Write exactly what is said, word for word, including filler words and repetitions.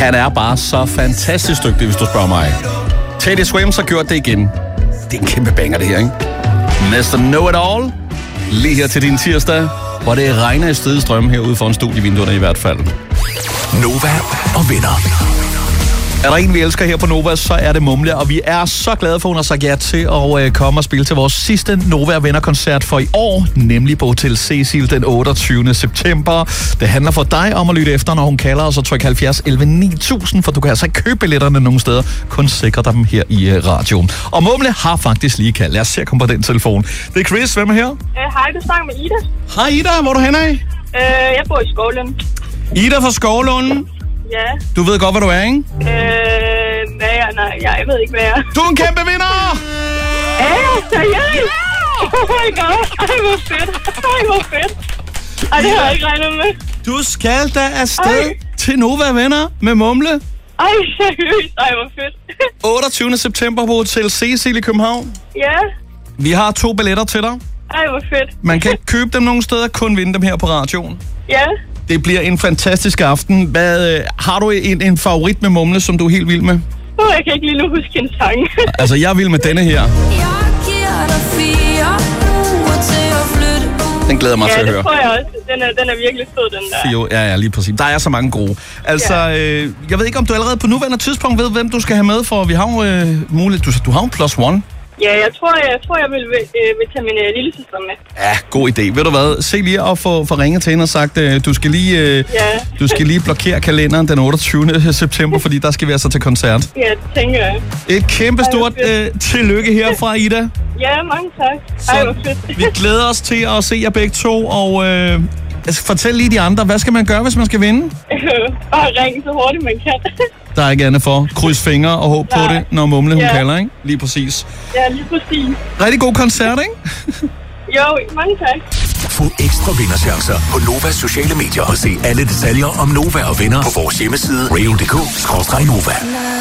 Han er bare så fantastisk dygtig, hvis du spørger mig. Teddy Swims har gjort det igen. Det er en kæmpe banger, det her, ikke? mister Know-It-All. Lige her til din tirsdag, hvor det regner i strid strøm herude foran studievinduerne i hvert fald. Nova og venner. Er der en, vi elsker her på Nova, så er det Mumle, og vi er så glade for, at hun har sagt ja til at øh, komme og spille til vores sidste Nova og Venner-koncert for i år, nemlig på Hotel Cecil den otteogtyvende september. Det handler for dig om at lytte efter, når hun kalder, og så tryk halvfjerds elleve ni tusind, for du kan altså ikke købe billetterne nogen steder, kun sikre dig dem her i øh, radioen. Og Mumle har faktisk lige kaldt. Lad os se at komme på den telefon. Det er Chris, hvem er her? Uh, hej, du snakker med Ida. Hej Ida, hvor er du henne af? Uh, jeg bor i Skovlund. Ida fra Skovlund. Ja. Du ved godt, hvad du er, ikke? Øh, hvad er jeg? Nej, jeg ved ikke, hvad jeg er. Du er en kæmpe vinder! Ja, seriøst? Oh my god, ej hvor fedt. Ej hvor fedt. Ej, det har jeg ikke regnet med. Du skal da afsted Ej. til Nova Venner med Mumle. Ej, seriøst. Ej, hvor fedt. otteogtyvende september på Hotel Cecil i København. Ja. Vi har to billetter til dig. Ej, hvor fedt. Man kan ikke købe dem nogen steder, kun vinde dem her på radioen. Ja. Det bliver en fantastisk aften. Hvad, øh, har du en, en favorit med Mumle, som du er helt vild med? Oh, jeg kan ikke lige nu huske en sang. Altså, jeg er vild med denne her. Den glæder mig ja, til at høre. Ja, det tror jeg også. Den er, den er virkelig fed, den der. Jo, ja, ja, lige præcis. Der er så mange gode. Altså, ja. øh, jeg ved ikke, om du allerede på nuværende tidspunkt ved, hvem du skal have med, for vi har jo øh, muligt. Du, du har jo plus one. Ja, jeg tror, jeg, jeg, tror, jeg vil, øh, vil tage min øh, lille søster med. Ja, god idé. Ved du hvad? Se lige at få, få ringet til hende og sagt, øh, du skal lige, øh, ja. du skal lige blokere kalenderen den otteogtyvende september, fordi der skal vi altså til koncert. Ja, det tænker jeg. Et kæmpe stort øh, tillykke herfra, Ida. Ja, mange tak. Ej, hvor fedt. Vi glæder os til at se jer begge to, og øh, fortæl lige de andre, hvad skal man gøre, hvis man skal vinde? Bare ringe så hurtigt man kan. Der er ikke andet for. Kryds fingre og håb på det, når Mumle hun ja. kalder, ikke? Lige præcis. Ja, lige præcis. Rigtig god koncert, ikke? Jo, mange tak. Få ekstra vinderchancer på Novas sociale medier og se alle detaljer om Nova og venner på vores hjemmeside radio punktum d k skråstreg nova.